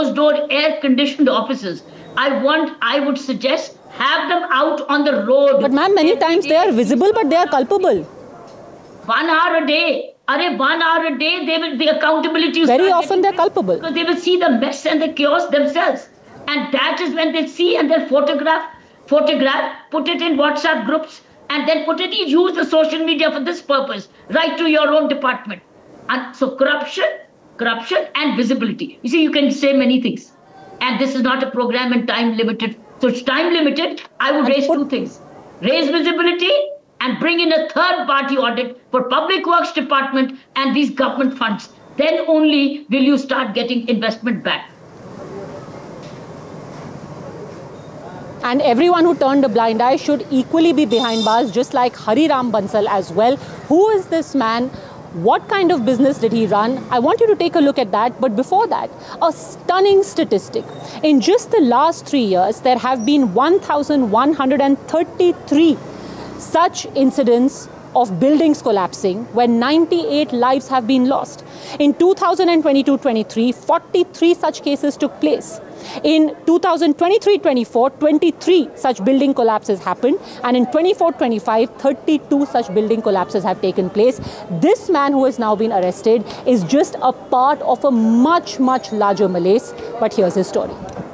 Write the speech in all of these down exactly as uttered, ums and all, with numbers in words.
closed-door, air-conditioned offices. I want, I would suggest, have them out on the road. But ma'am, many times they are visible, but they are culpable. One hour a day. Are one hour a day, they will, the accountability. Very often they're culpable. Because they will see the mess and the chaos themselves. And that is when they see and then photograph, photograph, put it in WhatsApp groups, and then put it, use the social media for this purpose, right to your own department. And so corruption, corruption and visibility. You see, you can say many things. And this is not a program and time limited. So it's time limited. I would raise two things. Raise visibility and bring in a third party audit for Public Works Department and these government funds. Then only will you start getting investment back. And everyone who turned a blind eye should equally be behind bars, just like Hari Ram Bansal as well. Who is this man? What kind of business did he run? I want you to take a look at that. But before that, a stunning statistic. In just the last three years, there have been one thousand one hundred thirty-three such incidents of buildings collapsing, where ninety-eight lives have been lost. In two thousand twenty-two twenty-three, forty-three such cases took place. In two thousand twenty-three twenty-four, twenty-three such building collapses happened, and in twenty-four twenty-five, thirty-two such building collapses have taken place. This man who has now been arrested is just a part of a much, much larger malaise. But here's his story.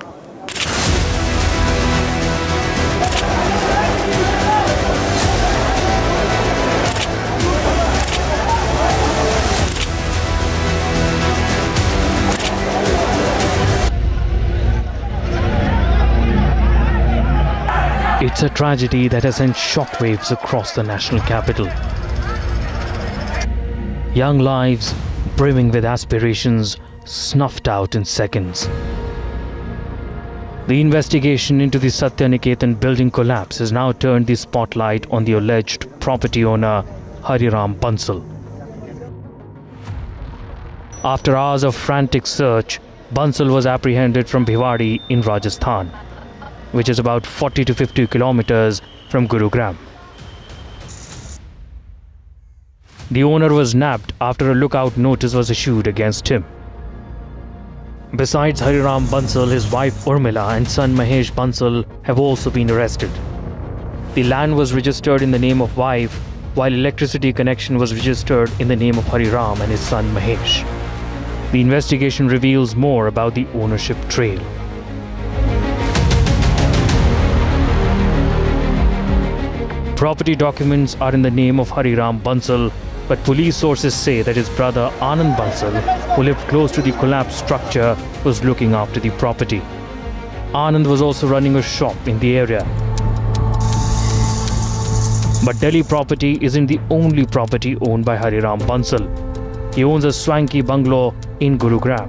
It's a tragedy that has sent shockwaves across the national capital. Young lives, brimming with aspirations, snuffed out in seconds. The investigation into the Satyaniketan building collapse has now turned the spotlight on the alleged property owner, Hari Ram Bansal. After hours of frantic search, Bansal was apprehended from Bhiwadi in Rajasthan, which is about forty to fifty kilometers from Gurugram. The owner was nabbed after a lookout notice was issued against him. Besides Hari Ram Bansal, his wife Urmila and son Mahesh Bansal have also been arrested. The land was registered in the name of wife, while electricity connection was registered in the name of Hari Ram and his son Mahesh. The investigation reveals more about the ownership trail. Property documents are in the name of Hari Ram Bansal, but police sources say that his brother Anand Bansal, who lived close to the collapsed structure, was looking after the property. Anand was also running a shop in the area. But Delhi property isn't the only property owned by Hari Ram Bansal. He owns a swanky bungalow in Gurugram,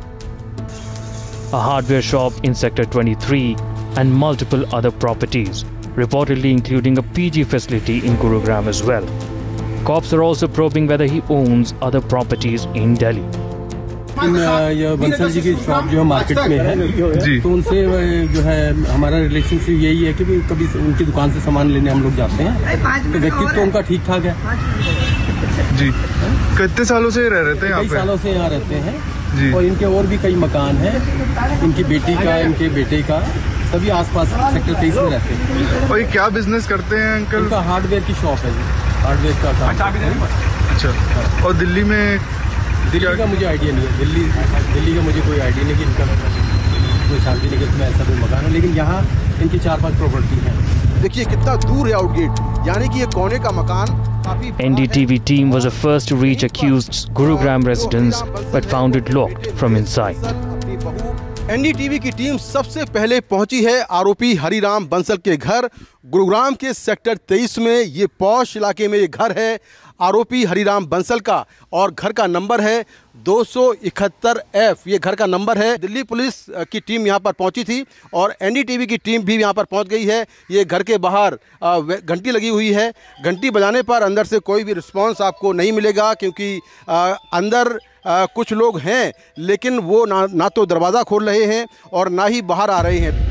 a hardware shop in Sector twenty-three, and multiple other properties, reportedly including a P G facility in Gurugram as well. Cops are also probing whether he owns other properties in Delhi. ये बंसल जी की shop जो है market में है, तो उनसे जो है हमारा रिलेशनशिप यही है कि कभी उनकी दुकान से सामान लेने हम लोग जाते हैं, तो व्यक्तित्व तो उनका ठीक ठाक है जी। कितने सालों से रह रहते हैं? कई सालों से यहाँ रहते हैं जी। और इनके और भी कई मकान हैं, इनकी बेटी का, इनके बेटे का, सभी आसपास सेक्टर तेईस में रहते हैं। और ये क्या बिजनेस करते हैं अंकल? इनका हार्डवेयर की शॉप है जी, हार्डवेयर का काम। अच्छा, और दिल्ली में? दिल्ली का मुझे आइडिया नहीं है, दिल्ली दिल्ली का मुझे कोई आइडिया नहीं कि इनका कोई शांति निकेतन में ऐसा कोई मकान है, लेकिन यहाँ इनकी चार पांच प्रॉपर्टी है। देखिए कितना दूर है आउटगेट, यानी कि ये कोने का मकान। N D T V team was the first to reach accused's Gurugram residence, but found it locked from inside. N D T V की टीम सबसे पहले पहुंची है आरोपी हरि राम बंसल के घर। गुरुग्राम के सेक्टर तेईस में ये पौष इलाके में ये घर है आरोपी हरि राम बंसल का, और घर का नंबर है दो सौ इकहत्तर एफ, ये घर का नंबर है। दिल्ली पुलिस की टीम यहाँ पर पहुँची थी और एन डी टी वी की टीम भी यहाँ पर पहुँच गई है। ये घर के बाहर घंटी लगी हुई है, घंटी बजाने पर अंदर से कोई भी रिस्पांस आपको नहीं मिलेगा, क्योंकि आ, अंदर आ, कुछ लोग हैं, लेकिन वो ना, ना तो दरवाज़ा खोल रहे हैं और ना ही बाहर आ रहे हैं।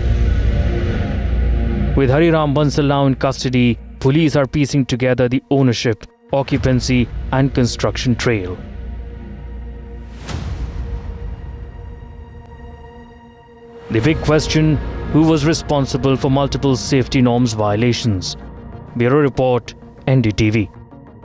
With Hari Ram Bansal now in custody, police are piecing together the ownership, occupancy and construction trail. The big question: who was responsible for multiple safety norms violations? Bureau Report, N D T V.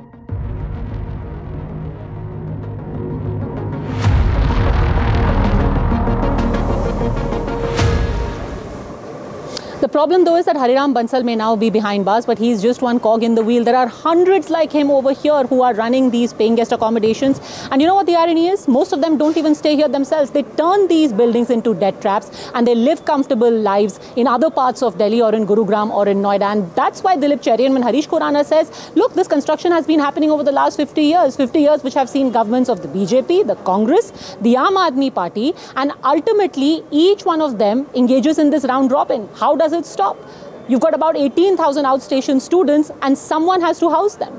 The problem though is that Hariram Bansal may now be behind bars, but he's just one cog in the wheel. There are hundreds like him over here who are running these paying guest accommodations. And you know what the irony is? Most of them don't even stay here themselves. They turn these buildings into debt traps and they live comfortable lives in other parts of Delhi or in Gurugram or in Noida. And that's why Dilip Cherian, when Harish Khurana says, look, this construction has been happening over the last fifty years, fifty years which have seen governments of the B J P, the Congress, the Aam Aadmi Party, and ultimately each one of them engages in this round robin. How does it stop? You've got about eighteen thousand outstation students and someone has to house them.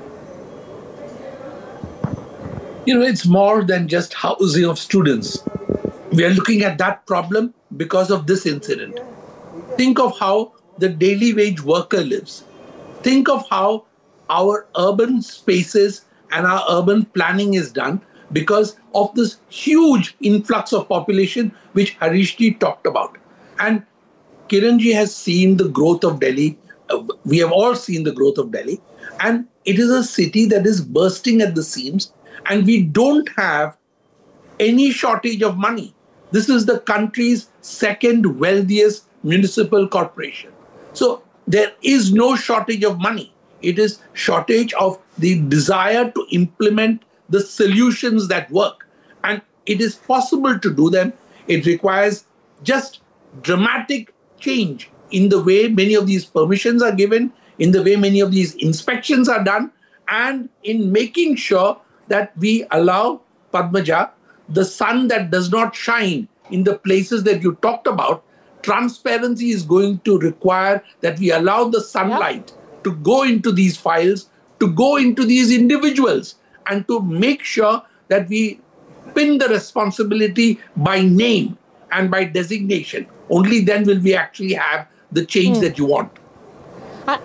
You know, it's more than just housing of students. We are looking at that problem because of this incident. Think of how the daily wage worker lives. Think of how our urban spaces and our urban planning is done because of this huge influx of population which Harishji talked about. And Kiranji has seen the growth of Delhi. Uh, we have all seen the growth of Delhi. And it is a city that is bursting at the seams. And we don't have any shortage of money. This is the country's second wealthiest municipal corporation. So there is no shortage of money. It is shortage of the desire to implement the solutions that work. And it is possible to do them. It requires just dramatic change in the way many of these permissions are given, in the way many of these inspections are done, and in making sure that we allow Padmaja, the sun that does not shine in the places that you talked about. Transparency is going to require that we allow the sunlight yeah. to go into these files, to go into these individuals, and to make sure that we pin the responsibility by name and by designation. Only then will we actually have the change mm. that you want. I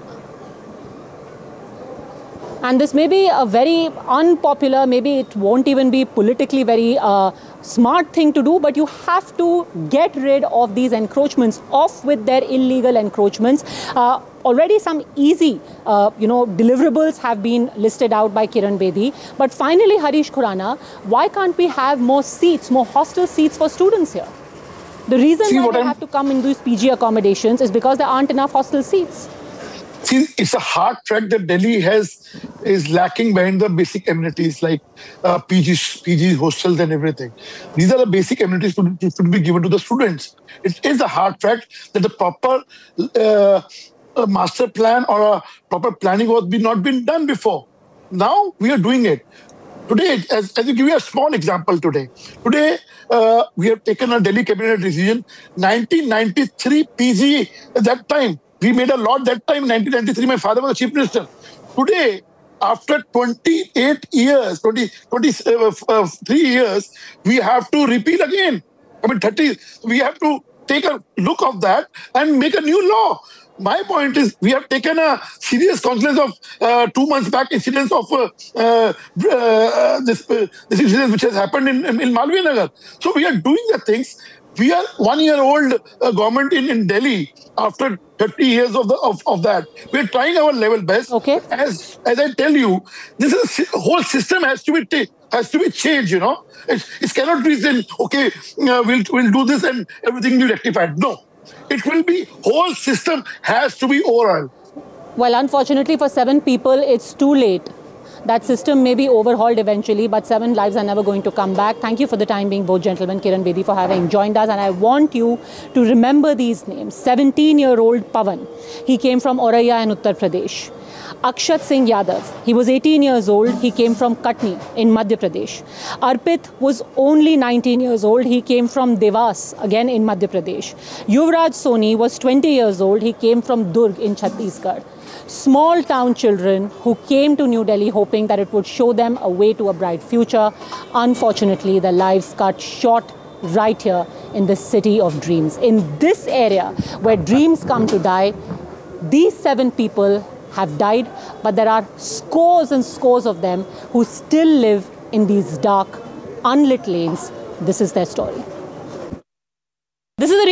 And this may be a very unpopular, maybe it won't even be politically very uh, smart thing to do, but you have to get rid of these encroachments, off with their illegal encroachments. Uh, already some easy, uh, you know, deliverables have been listed out by Kiran Bedi. But finally, Harish Khurana, why can't we have more seats, more hostel seats for students here? The reason See, why they I'm... have to come in these P G accommodations is because there aren't enough hostel seats. See, it's a hard track that Delhi has is lacking behind the basic amenities like uh, P G, P G hostels and everything. These are the basic amenities to, to, to be given to the students. It is a hard track that the proper uh, a master plan or a proper planning was be not been done before. Now we are doing it. Today, as, as you give you a small example today, today uh, we have taken a Delhi cabinet decision, nineteen ninety-three P G at that time. We made a lot that time, nineteen ninety-three, my father was the chief minister. Today, after twenty-eight years, twenty, twenty-three years, we have to repeal again. I mean, thirty, we have to take a look of that and make a new law. My point is, we have taken a serious cognizance of uh, two months back incidents of uh, uh, uh, this, uh, this incident which has happened in, in, in Malviya Nagar. So we are doing the things. We are one-year-old uh, government in, in Delhi after thirty years of the of, of that. We are trying our level best. Okay. As as I tell you, this is a whole system has to be has to be changed. You know, it, it cannot be then okay. Uh, we'll we'll do this and everything will be rectified. No, it will be whole system has to be overhauled. Well, unfortunately for seven people, it's too late. That system may be overhauled eventually, but seven lives are never going to come back. Thank you for the time being, both gentlemen, Kiran Bedi, for having joined us. And I want you to remember these names. seventeen-year-old Pawan. He came from Auraiya in Uttar Pradesh. Akshat Singh Yadav. He was eighteen years old. He came from Katni in Madhya Pradesh. Arpit was only nineteen years old. He came from Devas, again in Madhya Pradesh. Yuvraj Soni was twenty years old. He came from Durg in Chhattisgarh. Small town children who came to New Delhi hoping that it would show them a way to a bright future. Unfortunately, their lives cut short right here in the city of dreams. In this area where dreams come to die, these seven people have died, but there are scores and scores of them who still live in these dark, unlit lanes. This is their story. This is the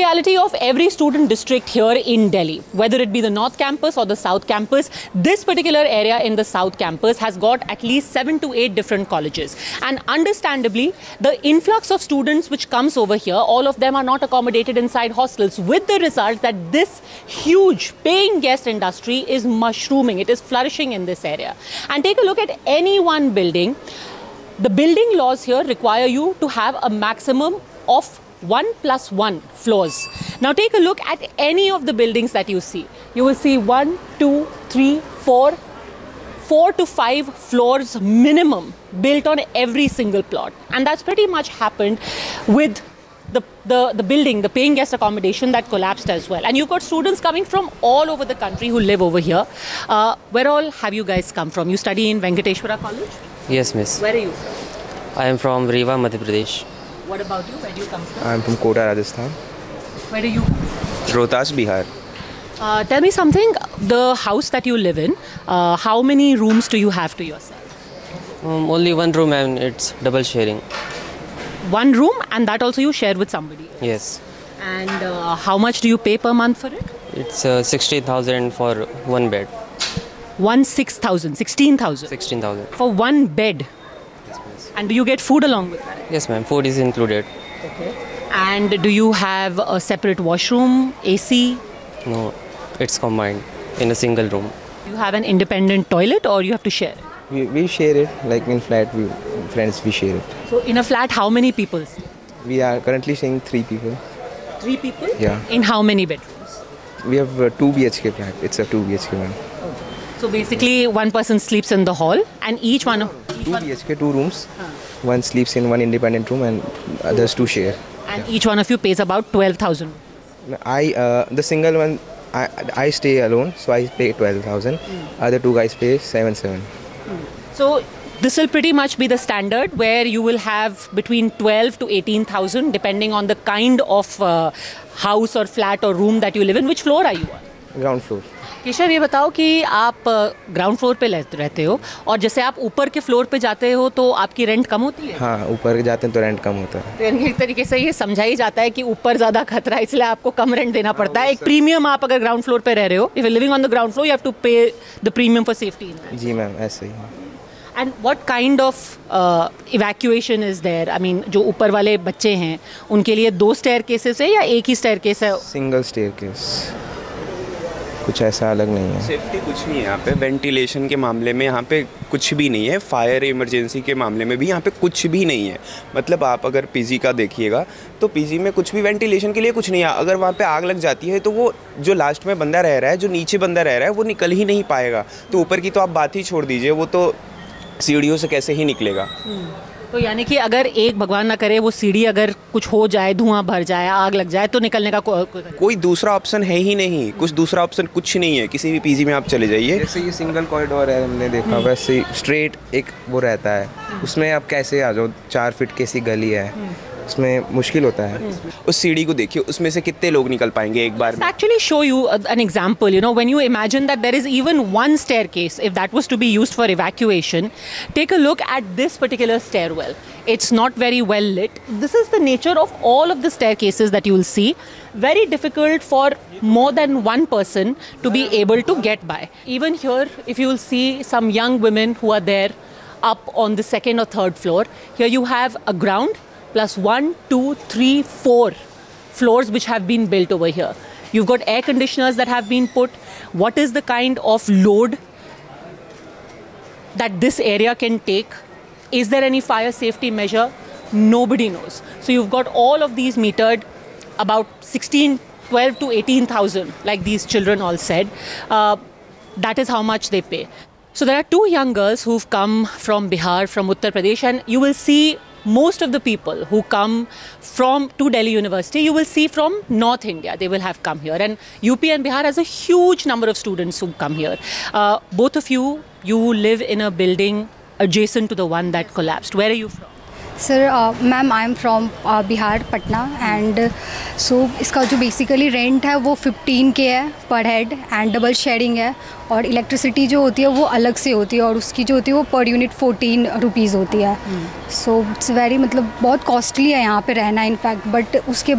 reality of every student district here in Delhi, whether it be the North Campus or the South Campus. This particular area in the South Campus has got at least seven to eight different colleges. And understandably, the influx of students which comes over here, all of them are not accommodated inside hostels, with the result that this huge paying guest industry is mushrooming. It is flourishing in this area. And take a look at any one building. The building laws here require you to have a maximum of one plus one floors. Now take a look at any of the buildings that you see. You will see one, two, three, four, four to five floors minimum built on every single plot. And that's pretty much happened with the, the, the building, the paying guest accommodation that collapsed as well. And you've got students coming from all over the country who live over here. Uh, where all have you guys come from? You study in Venkateshwara College? Yes, miss. Where are you from? I am from Rewa, Madhya Pradesh. What about you? Where do you come from? I am from Kota, Rajasthan. Where do you come from? Rohtas, Bihar. Uh, tell me something, the house that you live in, uh, how many rooms do you have to yourself? Um, only one room and it's double sharing. One room, and that also you share with somebody else? Yes. And uh, how much do you pay per month for it? It's uh, sixteen thousand for one bed. One six thousand, sixteen thousand? sixteen thousand. For one bed? Yes, miss. And do you get food along with that? Yes, ma'am. Food is included. Okay. And do you have a separate washroom, A C? No, it's combined in a single room. You have an independent toilet or you have to share? We, we share it, like in flat, we, friends, we share it. So in a flat, how many people? We are currently staying three people. Three people? Yeah. In how many bedrooms? We have a two B H K flat. It's a two B H K one. Okay. So basically, one person sleeps in the hall and each one of... Each two one, B H K, two rooms. Huh. One sleeps in one independent room and others two share. And yeah. each one of you pays about twelve thousand. I, uh, the single one, I, I stay alone, so I pay twelve thousand. Mm. Other two guys pay seven seven. Mm. So this will pretty much be the standard where you will have between twelve to eighteen thousand depending on the kind of uh, house or flat or room that you live in. Which floor are you on? Ground floor. Keshav, ये बताओ कि आप ground floor पे रहते हो और जैसे आप ऊपर के फ्लोर पे जाते हो तो आपकी रेंट कम होती है? हाँ, ऊपर जाते हैं तो रेंट कम होता है। तो यानी एक तरीके से ये समझा ही जाता है कि ऊपर ज़्यादा खतरा है इसलिए आपको कम रेंट देना पड़ता है। एक प्रीमियम आप अगर ग्राउंड फ्लोर पे रह रहे हो, if you living on the ground floor you have to पे the premium for safety. Ji ma'am, ऐसा ही है। And what kind of evacuation is there? I mean जो ऊपर वाले बच्चे हैं उनके लिए दो स्टेयर केसेस है या एक ही स्टेयर केस है? सिंगल स्टेयर केस, कुछ ऐसा अलग नहीं है। सेफ्टी कुछ नहीं है यहाँ पे, वेंटिलेशन के मामले में यहाँ पे कुछ भी नहीं है, फायर इमरजेंसी के मामले में भी यहाँ पे कुछ भी नहीं है। मतलब आप अगर पीजी का देखिएगा तो पीजी में कुछ भी वेंटिलेशन के लिए कुछ नहीं है। अगर वहाँ पे आग लग जाती है तो वो जो लास्ट में बंदा रह रहा है, जो नीचे बंदा रह रहा है, वो निकल ही नहीं पाएगा। तो ऊपर की तो आप बात ही छोड़ दीजिए, वो तो सीढ़ियों से कैसे ही निकलेगा। तो यानी कि अगर एक भगवान ना करे वो सीढ़ी अगर कुछ हो जाए, धुआं भर जाए, आग लग जाए तो निकलने का को, को, कोई दूसरा ऑप्शन है ही नहीं। कुछ दूसरा ऑप्शन कुछ नहीं है। किसी भी पीजी में आप चले जाइए, जैसे ये सिंगल कॉरिडोर है, हमने देखा वैसे ही स्ट्रेट एक वो रहता है, उसमें आप कैसे आ जाओ? चार फीट की सी गली है, उसमें मुश्किल होता है। उस सीढ़ी को देखिए, उसमें से कितने लोग निकल पाएंगे एक बार में? Actually show you an example, you know, when you imagine that there is even one staircase, if that was to be used for evacuation, take a look at this particular stairwell. It's not very well lit. This is the nature of all of the staircases that you will see. Very difficult for more than one person to be able to get by. Even here, if you will see some young women who are there up on the second or third floor, here you have a ground plus one, two, three, four floors which have been built over here. You've got air conditioners that have been put. What is the kind of load that this area can take? Is there any fire safety measure? Nobody knows. So you've got all of these metered, about sixteen, twelve to eighteen thousand, like these children all said. Uh, that is how much they pay. So there are two young girls who've come from Bihar, from Uttar Pradesh, and you will see most of the people who come from to Delhi University, you will see from North India. They will have come here, and U P and Bihar has a huge number of students who come here. Uh, both of you, you live in a building adjacent to the one that collapsed. Where are you from? Sir, uh, ma'am, I am from uh, Bihar, Patna, and uh, so इसका जो basically rent है वो fifteen K है per head and double sharing है, और electricity जो होती है वो अलग से होती है और उसकी जो होती है वो per unit fourteen rupees होती है. So it's very मतलब बहुत costly है यहाँ पे रहना in fact, but उसके